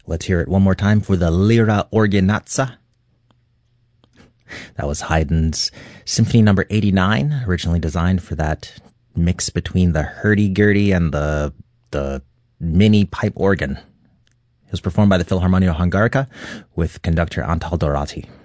Let's hear it one more time for the Lira Organazza. That was Haydn's Symphony Number 89, originally designed for that mix between the hurdy-gurdy and the mini pipe organ. It was performed by the Philharmonia Hungarica with conductor Antal Dorati.